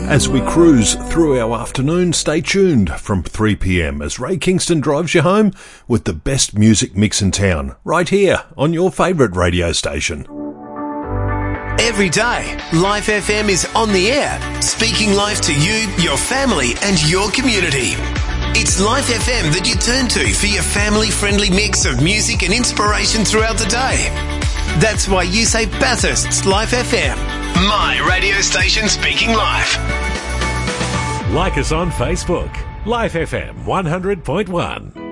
As we cruise through our afternoon, stay tuned from 3 p.m. as Ray Kingston drives you home with the best music mix in town, right here on your favourite radio station. Every day, Life FM is on the air, speaking life to you, your family and your community. It's Life FM that you turn to for your family-friendly mix of music and inspiration throughout the day. That's why you say Bathurst's Life FM, my radio station speaking life. Like us on Facebook, Life FM 100.1.